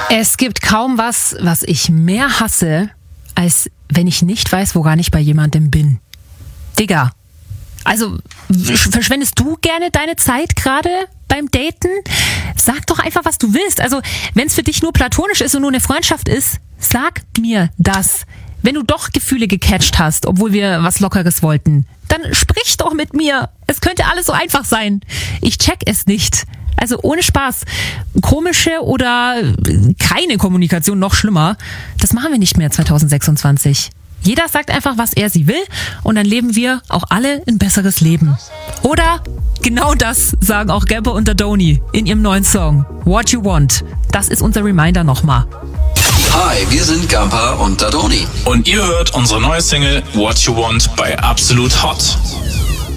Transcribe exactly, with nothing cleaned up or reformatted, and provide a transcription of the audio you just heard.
Es gibt kaum was, was ich mehr hasse, als wenn ich nicht weiß, woran ich bei jemandem bin. Digga. Also, verschwendest du gerne deine Zeit gerade beim Daten? Sag doch einfach, was du willst. Also, wenn es für dich nur platonisch ist und nur eine Freundschaft ist, sag mir das. Wenn du doch Gefühle gecatcht hast, obwohl wir was Lockeres wollten, dann sprich doch mit mir. Es könnte alles so einfach sein. Ich check es nicht. Also ohne Spaß. Komische oder keine Kommunikation, noch schlimmer, das machen wir nicht mehr zwanzig sechsundzwanzig. Jeder sagt einfach, was er sie will, und dann leben wir auch alle ein besseres Leben. Oder genau das sagen auch Gamper und Dadoni in ihrem neuen Song What You Want. Das ist unser Reminder nochmal. Hi, wir sind Gamper und Dadoni. Und ihr hört unsere neue Single What You Want bei Absolut Hot.